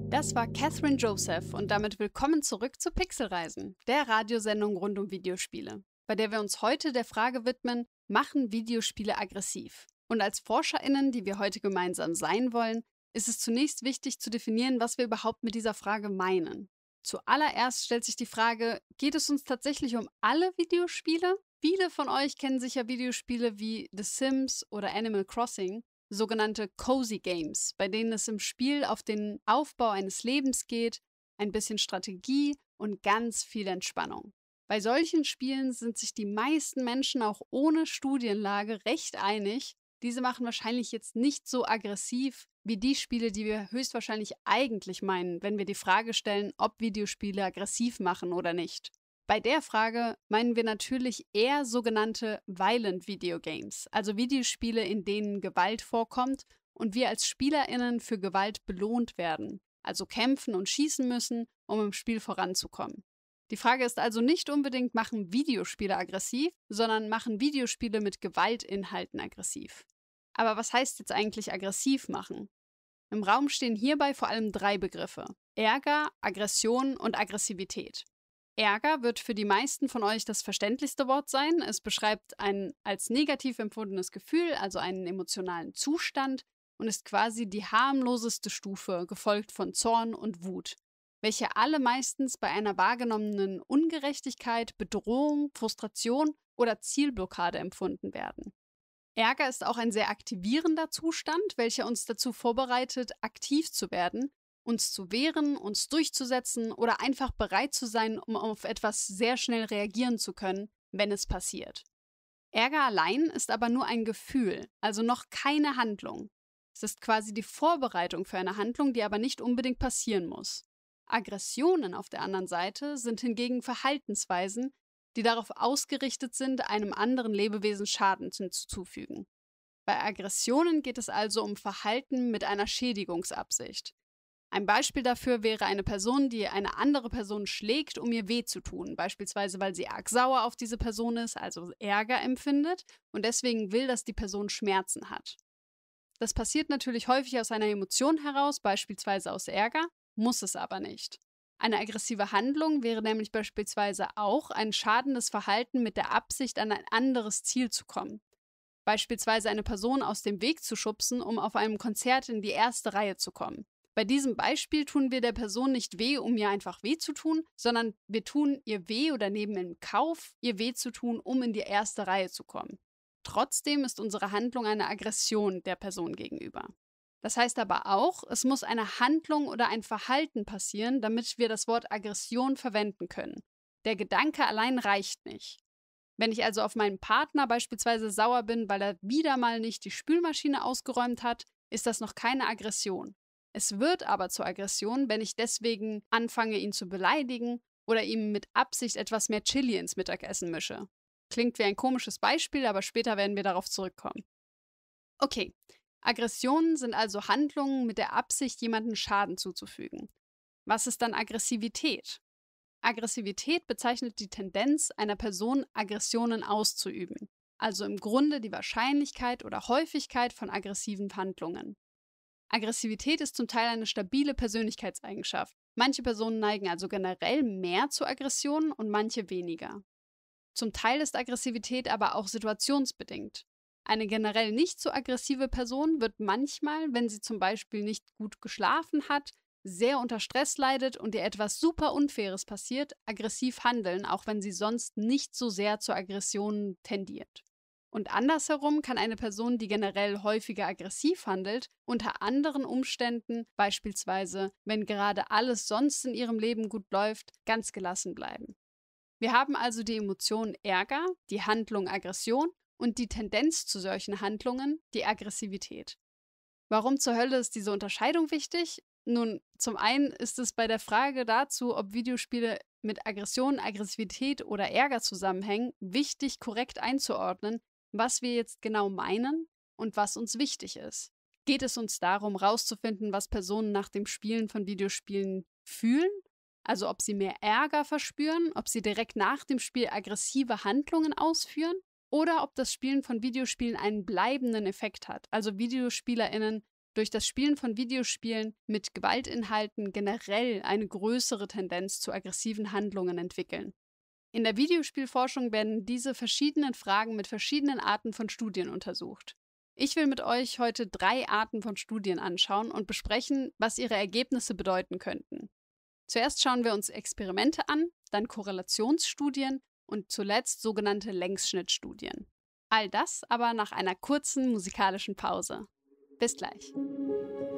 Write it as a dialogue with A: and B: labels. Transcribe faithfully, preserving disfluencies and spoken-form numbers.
A: Das war Catherine Joseph und damit willkommen zurück zu Pixelreisen, der Radiosendung rund um Videospiele, bei der wir uns heute der Frage widmen, machen Videospiele aggressiv? Und als ForscherInnen, die wir heute gemeinsam sein wollen, ist es zunächst wichtig zu definieren, was wir überhaupt mit dieser Frage meinen. Zuallererst stellt sich die Frage, geht es uns tatsächlich um alle Videospiele? Viele von euch kennen sicher Videospiele wie The Sims oder Animal Crossing, sogenannte Cozy Games, bei denen es im Spiel auf den Aufbau eines Lebens geht, ein bisschen Strategie und ganz viel Entspannung. Bei solchen Spielen sind sich die meisten Menschen auch ohne Studienlage recht einig, diese machen wahrscheinlich jetzt nicht so aggressiv wie die Spiele, die wir höchstwahrscheinlich eigentlich meinen, wenn wir die Frage stellen, ob Videospiele aggressiv machen oder nicht. Bei der Frage meinen wir natürlich eher sogenannte Violent Video Games, also Videospiele, in denen Gewalt vorkommt und wir als SpielerInnen für Gewalt belohnt werden, also kämpfen und schießen müssen, um im Spiel voranzukommen. Die Frage ist also nicht unbedingt, machen Videospiele aggressiv, sondern machen Videospiele mit Gewaltinhalten aggressiv. Aber was heißt jetzt eigentlich aggressiv machen? Im Raum stehen hierbei vor allem drei Begriffe: Ärger, Aggression und Aggressivität. Ärger wird für die meisten von euch das verständlichste Wort sein. Es beschreibt ein als negativ empfundenes Gefühl, also einen emotionalen Zustand, und ist quasi die harmloseste Stufe, gefolgt von Zorn und Wut, welche alle meistens bei einer wahrgenommenen Ungerechtigkeit, Bedrohung, Frustration oder Zielblockade empfunden werden. Ärger ist auch ein sehr aktivierender Zustand, welcher uns dazu vorbereitet, aktiv zu werden, uns zu wehren, uns durchzusetzen oder einfach bereit zu sein, um auf etwas sehr schnell reagieren zu können, wenn es passiert. Ärger allein ist aber nur ein Gefühl, also noch keine Handlung. Es ist quasi die Vorbereitung für eine Handlung, die aber nicht unbedingt passieren muss. Aggressionen auf der anderen Seite sind hingegen Verhaltensweisen, die darauf ausgerichtet sind, einem anderen Lebewesen Schaden zuzufügen. Bei Aggressionen geht es also um Verhalten mit einer Schädigungsabsicht. Ein Beispiel dafür wäre eine Person, die eine andere Person schlägt, um ihr weh zu tun, beispielsweise weil sie arg sauer auf diese Person ist, also Ärger empfindet und deswegen will, dass die Person Schmerzen hat. Das passiert natürlich häufig aus einer Emotion heraus, beispielsweise aus Ärger, muss es aber nicht. Eine aggressive Handlung wäre nämlich beispielsweise auch ein schadendes Verhalten mit der Absicht, an ein anderes Ziel zu kommen. Beispielsweise eine Person aus dem Weg zu schubsen, um auf einem Konzert in die erste Reihe zu kommen. Bei diesem Beispiel tun wir der Person nicht weh, um ihr einfach weh zu tun, sondern wir tun ihr weh oder nehmen im Kauf, ihr weh zu tun, um in die erste Reihe zu kommen. Trotzdem ist unsere Handlung eine Aggression der Person gegenüber. Das heißt aber auch, es muss eine Handlung oder ein Verhalten passieren, damit wir das Wort Aggression verwenden können. Der Gedanke allein reicht nicht. Wenn ich also auf meinen Partner beispielsweise sauer bin, weil er wieder mal nicht die Spülmaschine ausgeräumt hat, ist das noch keine Aggression. Es wird aber zur Aggression, wenn ich deswegen anfange, ihn zu beleidigen oder ihm mit Absicht etwas mehr Chili ins Mittagessen mische. Klingt wie ein komisches Beispiel, aber später werden wir darauf zurückkommen. Okay, Aggressionen sind also Handlungen mit der Absicht, jemandem Schaden zuzufügen. Was ist dann Aggressivität? Aggressivität bezeichnet die Tendenz einer Person, Aggressionen auszuüben, also im Grunde die Wahrscheinlichkeit oder Häufigkeit von aggressiven Handlungen. Aggressivität ist zum Teil eine stabile Persönlichkeitseigenschaft. Manche Personen neigen also generell mehr zu Aggressionen und manche weniger. Zum Teil ist Aggressivität aber auch situationsbedingt. Eine generell nicht so aggressive Person wird manchmal, wenn sie zum Beispiel nicht gut geschlafen hat, sehr unter Stress leidet und ihr etwas super Unfaires passiert, aggressiv handeln, auch wenn sie sonst nicht so sehr zur Aggression tendiert. Und andersherum kann eine Person, die generell häufiger aggressiv handelt, unter anderen Umständen, beispielsweise wenn gerade alles sonst in ihrem Leben gut läuft, ganz gelassen bleiben. Wir haben also die Emotion Ärger, die Handlung Aggression und die Tendenz zu solchen Handlungen, die Aggressivität. Warum zur Hölle ist diese Unterscheidung wichtig? Nun, zum einen ist es bei der Frage dazu, ob Videospiele mit Aggression, Aggressivität oder Ärger zusammenhängen, wichtig, korrekt einzuordnen, was wir jetzt genau meinen und was uns wichtig ist. Geht es uns darum, herauszufinden, was Personen nach dem Spielen von Videospielen fühlen? Also ob sie mehr Ärger verspüren, ob sie direkt nach dem Spiel aggressive Handlungen ausführen? Oder ob das Spielen von Videospielen einen bleibenden Effekt hat, also VideospielerInnen durch das Spielen von Videospielen mit Gewaltinhalten generell eine größere Tendenz zu aggressiven Handlungen entwickeln. In der Videospielforschung werden diese verschiedenen Fragen mit verschiedenen Arten von Studien untersucht. Ich will mit euch heute drei Arten von Studien anschauen und besprechen, was ihre Ergebnisse bedeuten könnten. Zuerst schauen wir uns Experimente an, dann Korrelationsstudien und zuletzt sogenannte Längsschnittstudien. All das aber nach einer kurzen musikalischen Pause. Bis gleich.